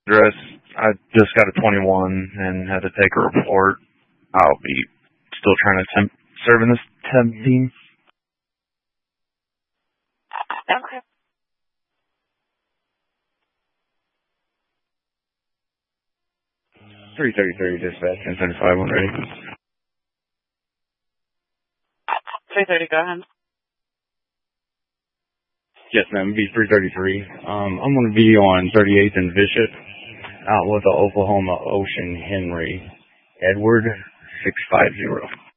Address, I just got a 21 and had to take a report. I'll be still trying to serve in this temp team. Okay. .333 dispatch, 1075 when ready. 330, go ahead. Yes, ma'am, be 333. I'm going to be on 38th and Bishop, out with the Oklahoma Ocean Henry. Edward 650.